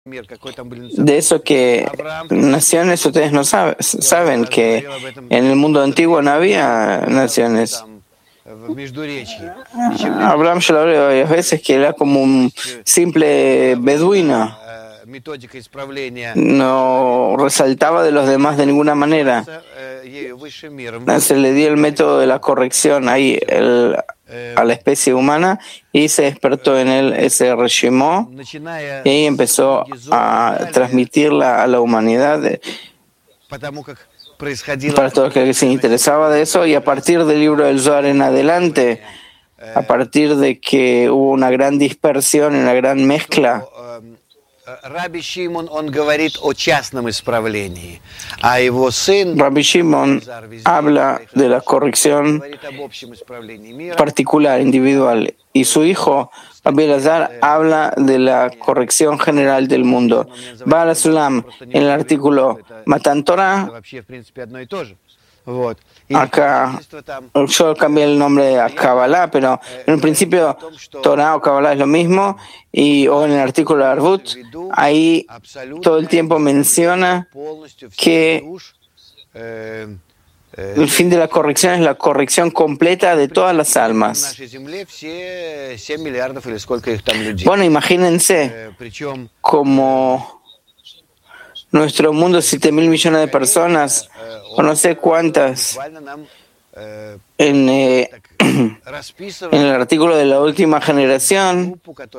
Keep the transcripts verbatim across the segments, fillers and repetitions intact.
De eso que naciones, ustedes no saben, saben que en el mundo antiguo no había naciones. Abraham yo lo hablé varias veces que era como un simple beduino. No resaltaba de los demás de ninguna manera. Se le dio el método de la corrección ahí el, a la especie humana y se despertó en él ese reshimó y ahí empezó a transmitirla a la humanidad para todos los que se interesaba de eso, y a partir del libro del Zohar en adelante, a partir de que hubo una gran dispersión, una gran mezcla, Rabbi Shimon habla de la corrección particular, individual, y su hijo Rabbi Elazar habla de la corrección general del mundo. Baal HaSulam, en el artículo Matan Torah, acá yo cambié el nombre a Kabbalah, pero en un principio Torah o Kabbalah es lo mismo, y o en el artículo de Arvut, ahí todo el tiempo menciona que el fin de la corrección es la corrección completa de todas las almas. Bueno, imagínense como nuestro mundo, siete mil millones de personas, o no sé cuántas, en, eh, en el artículo de la última generación,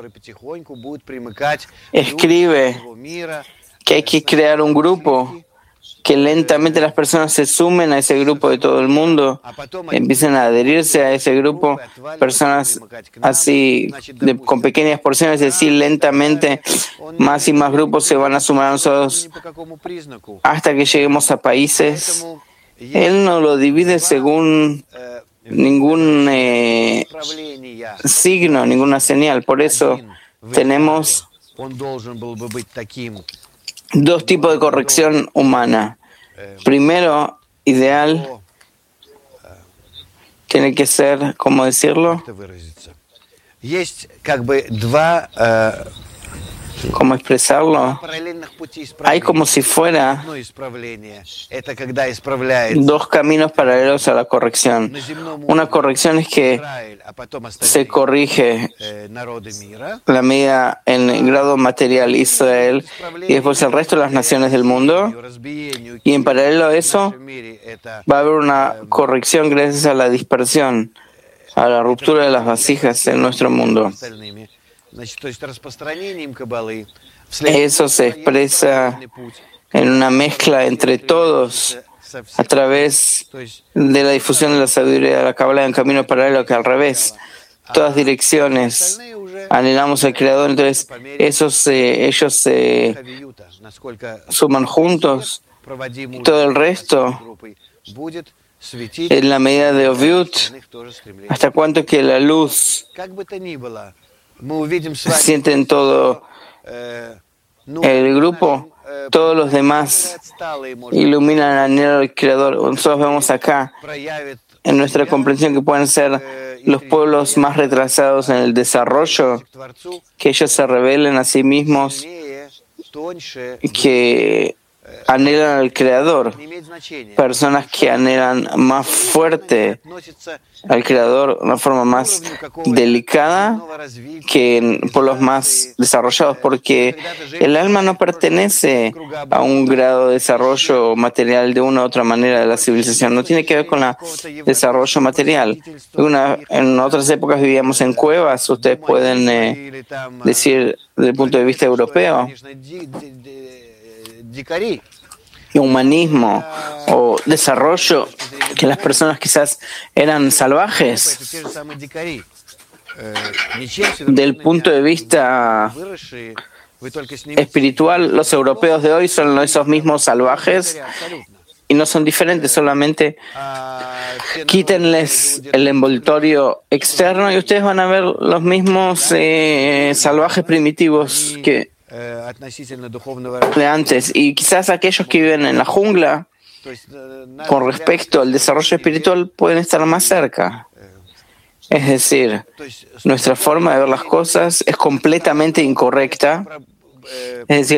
escribe que hay que crear un grupo, que lentamente las personas se sumen a ese grupo de todo el mundo, empiezan a adherirse a ese grupo, personas así de, con pequeñas porciones, es decir, lentamente más y más grupos se van a sumar a nosotros hasta que lleguemos a países. Él no lo divide según ningún eh, signo, ninguna señal. Por eso tenemos dos tipos de corrección humana. Primero, ideal, tiene que ser, ¿cómo decirlo? ¿Cómo expresarlo? Hay como si fuera dos caminos paralelos a la corrección. Una corrección es que se corrige la medida en el grado material Israel y después el resto de las naciones del mundo. Y en paralelo a eso va a haber una corrección gracias a la dispersión, a la ruptura de las vasijas en nuestro mundo. Eso se expresa en una mezcla entre todos a través de la difusión de la sabiduría de la Kabbalah en camino paralelo, que al revés, todas direcciones anhelamos al Creador. Entonces esos, eh, ellos se suman juntos y todo el resto en la medida de Oviut, hasta cuanto que la luz sienten todo el grupo, todos los demás iluminan el anhelo del Creador. Nosotros vemos acá en nuestra comprensión que pueden ser los pueblos más retrasados en el desarrollo, que ellos se rebelen a sí mismos, que anhelan al Creador, personas que anhelan más fuerte al Creador de una forma más delicada que en pueblos más desarrollados, porque el alma no pertenece a un grado de desarrollo material de una u otra manera de la civilización, no tiene que ver con el desarrollo material. Una, en otras épocas vivíamos en cuevas, ustedes pueden eh, decir desde el punto de vista europeo, y humanismo o desarrollo, que las personas quizás eran salvajes. Del punto de vista espiritual, los europeos de hoy son esos mismos salvajes y no son diferentes, solamente quítenles el envoltorio externo y ustedes van a ver los mismos eh, salvajes primitivos que de antes, y quizás aquellos que viven en la jungla con respecto al desarrollo espiritual pueden estar más cerca. Es decir, nuestra forma de ver las cosas es completamente incorrecta, es decir,